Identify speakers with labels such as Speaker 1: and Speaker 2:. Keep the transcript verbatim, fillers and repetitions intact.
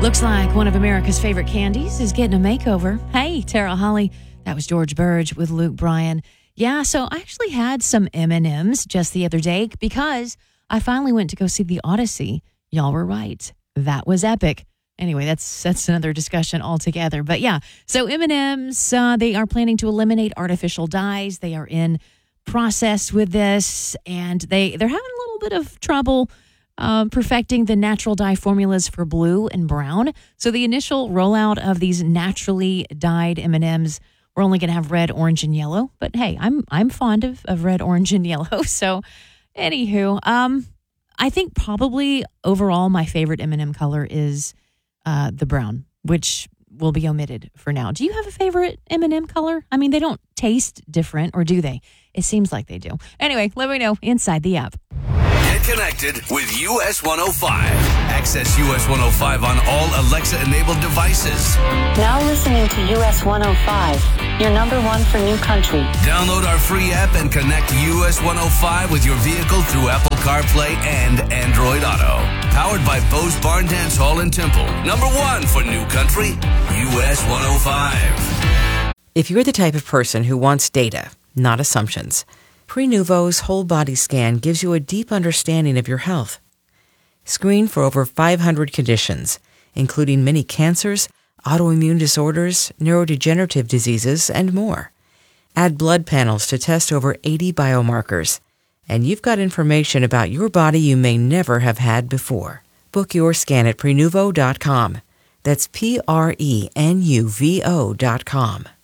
Speaker 1: Looks like one of America's favorite candies is getting a makeover. Hey, Tara Holly. That was George Burge with Luke Bryan. Yeah, so I actually had some M and M's just the other day because I finally went to go see The Odyssey. Y'all were right. That was epic. Anyway, that's that's another discussion altogether. But yeah, so M and M's, uh, they are planning to eliminate artificial dyes. They are in process with this, and they, they're having a little bit of trouble uh, perfecting the natural dye formulas for blue and brown. So the initial rollout of these naturally dyed M and M's, we're only going to have red, orange, and yellow. But hey, I'm I'm fond of, of red, orange, and yellow. So anywho, um, I think probably overall my favorite M and M color is uh, the brown, which will be omitted for now. Do you have a favorite M and M color? I mean, they don't taste different, or do they? It seems like they do. Anyway, let me know inside the app.
Speaker 2: Get connected with U S one oh five. Access U S one oh five on all Alexa-enabled devices.
Speaker 3: Now listening to U S one oh five, your number one for new country.
Speaker 2: Download our free app and connect U S one oh five with your vehicle through Apple CarPlay and Android Auto. Powered by Bose Barn Dance Hall in Temple. Number one for new country, U S one oh five.
Speaker 4: If you're the type of person who wants data, not assumptions, Prenuvo's whole body scan gives you a deep understanding of your health. Screen for over five hundred conditions, including many cancers, autoimmune disorders, neurodegenerative diseases, and more. Add blood panels to test over eighty biomarkers, and you've got information about your body you may never have had before. Book your scan at Prenuvo dot com. That's P R E N U V O dot com.